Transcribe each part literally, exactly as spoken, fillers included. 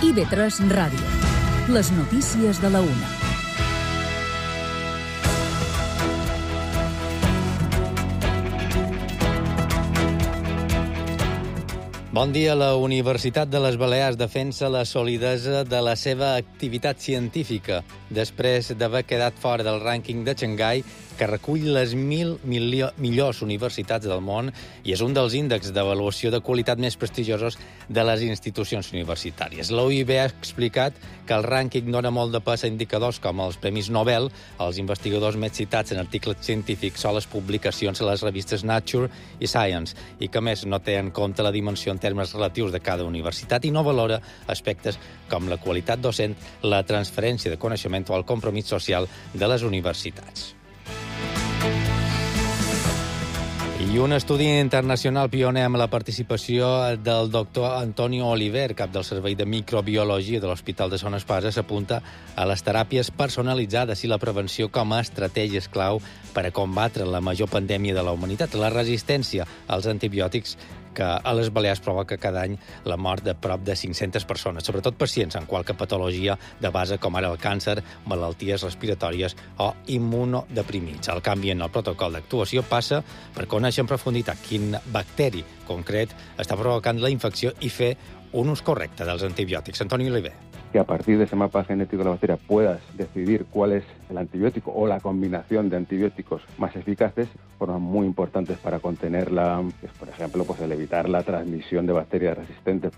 I ve tres Ràdio. Les notícies de la una. Bon dia. La Universitat de les Balears defensa la solidesa de la seva activitat científica després d'haver quedat fora del rànquing de Xangai, que recull les mil millors universitats del món i és un dels índexs d'avaluació de qualitat més prestigiosos de les institucions universitàries. La U I B ha explicat que el rànquing dona molt de pes a indicadors com els Premis Nobel, els investigadors més citats en articles científics o les publicacions a les revistes Nature i Science, i que, més, no té en compte la dimensió en termes relatius de cada universitat i no valora aspectes com la qualitat docent, la transferència de coneixement o el compromís social de les universitats. I un estudi internacional pioner amb la participació del doctor Antonio Oliver, cap del Servei de Microbiologia de l'Hospital de Son Espasa, s'apunta a les teràpies personalitzades i la prevenció com a estratègies clau per a combatre la major pandèmia de la humanitat, la resistència als antibiòtics, que a les Balears provoca cada any la mort de prop de cinc-centes persones, sobretot pacients amb qualque patologia de base com ara el càncer, malalties respiratòries o immunodeprimits. El canvi en el protocol d'actuació passa per conèixer en profunditat quin bacteri concret està provocant la infecció i fer un ús correcte dels antibiòtics. Antonio Oliver. Que a partir de ese mapa genético de la bacteria puedas decidir cuál es el antibiótico o la combinación de antibióticos más eficaces, fueron muy importantes para contenerla, pues, por ejemplo, pues el evitar la transmisión de bacterias resistentes.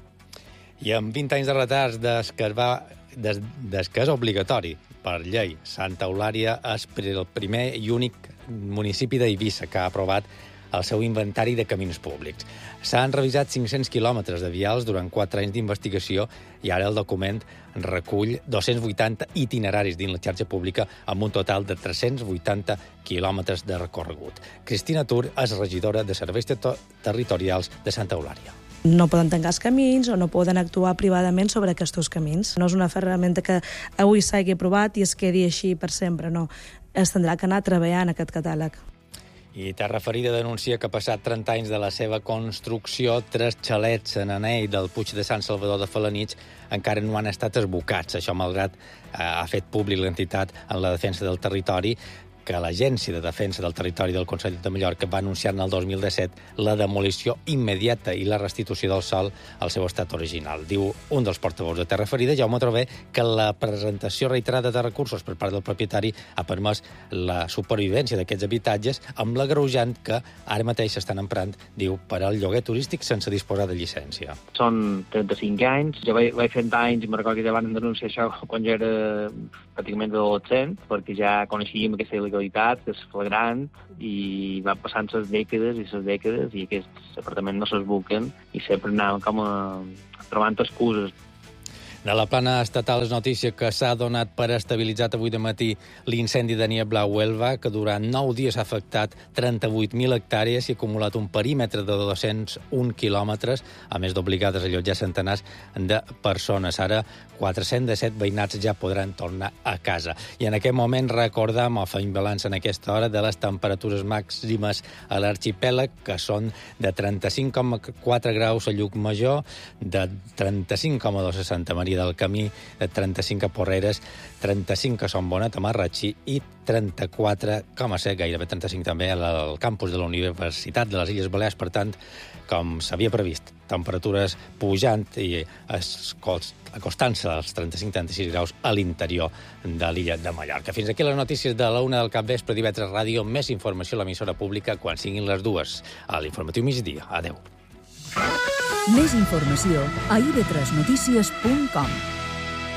I amb vint anys de retards des que, es va, des, des que és obligatori per llei, Santa Eulària és el primer i únic municipi d'Eivissa que ha aprovat el seu inventari de camins públics. S'han revisat cinc-cents quilòmetres de vials durant quatre anys d'investigació i ara el document recull dos-cents vuitanta itineraris dins la xarxa pública amb un total de tres-cents vuitanta quilòmetres de recorregut. Cristina Tur és regidora de Serveis Territorials de Santa Eulària. No poden tancar els camins o no poden actuar privadament sobre aquests camins. No és una ferramenta que avui s'hagi aprovat i es quedi així per sempre, no. Es tindrà que anar treballant aquest catàleg. I Terra Ferida denuncia que, passat trenta anys de la seva construcció, tres xalets en anell del Puig de Sant Salvador de Felanitx encara no han estat esbocats. Això malgrat eh, ha fet públic l'entitat en la defensa del territori, que l'Agència de Defensa del Territori del Consell de Mallorca va anunciar en el dos mil disset la demolició immediata i la restitució del sòl al seu estat original. Diu un dels portaveus de Terra Ferida, Jaume Trové, que la presentació reiterada de recursos per part del propietari ha permès la supervivència d'aquests habitatges amb l'agreujant que ara mateix s'estan emprant, diu, per al lloguer turístic sense disposar de llicència. Són trenta-cinc anys, jo vaig, vaig fent anys i me'n recordo que ja van denunciar això quan jo era pràcticament adolescent, perquè ja coneixíem aquesta il·legalitat, que és flagrant, i van passant les dècades i les dècades i aquests apartaments no s'esbuquen i sempre anàvem com a trobant excuses. De la plana estatal és notícia que s'ha donat per estabilitzat avui de matí l'incendi de Niebla a Huelva, que durant nou dies ha afectat trenta-vuit mil hectàrees i ha acumulat un perímetre de dos-cents un quilòmetres, a més d'obligades a allotjar centenars de persones. Ara, quatre-cents disset veïnats ja podran tornar a casa. I en aquest moment recordam, o feim balanç en aquesta hora, de les temperatures màximes a l'arxipèlag, que són de trenta-cinc coma quatre graus a Llucmajor, de trenta-cinc coma dos a Santa Maria del Camí, de trenta-cinc a Porreres, trenta-cinc a Son Bonet, a Marratxí, i trenta-quatre coma set, gairebé trenta-cinc també, al campus de la Universitat de les Illes Balears. Per tant, com s'havia previst, temperatures pujant i acostant-se als trenta-cinc a trenta-sis graus a l'interior de l'illa de Mallorca. Fins aquí les notícies de la una del capvespre d'I V tres Ràdio. Més informació a l'emissora pública quan siguin les dues. A l'informatiu migdia. Adéu. Més informació a i ve tres notícies punt com.